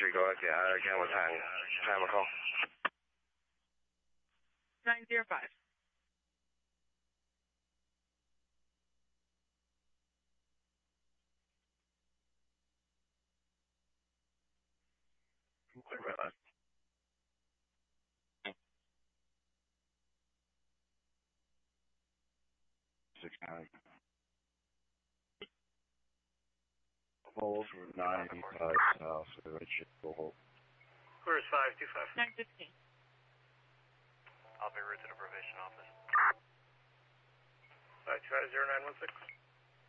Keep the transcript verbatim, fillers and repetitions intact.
Street ก็เสียการหมดทางทางมาเข้า nine zero five. Six nine. Hold for ninety-five south, so it should go hold. Where's five two five? nine fifteen. I'll be routed to probation office. five two five zero nine one six.